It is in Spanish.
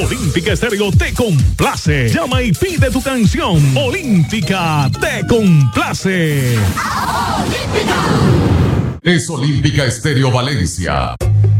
Olímpica Estéreo te complace. Llama y pide tu canción. Olímpica te complace. Es Olímpica Estéreo Valencia.